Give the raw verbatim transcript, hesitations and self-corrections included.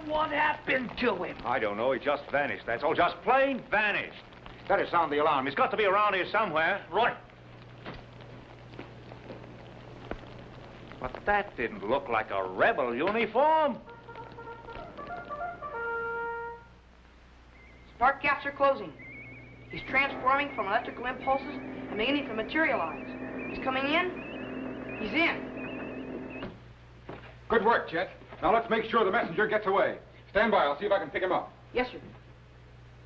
What happened to him? I don't know. He just vanished. That's all. Just plain vanished. Better sound the alarm. He's got to be around here somewhere. Right. But that didn't look like a rebel uniform. Spark gaps are closing. He's transforming from electrical impulses and beginning to materialize. He's coming in. He's in. Good work, Chet. Now let's make sure the messenger gets away. Stand by. I'll see if I can pick him up. Yes, sir.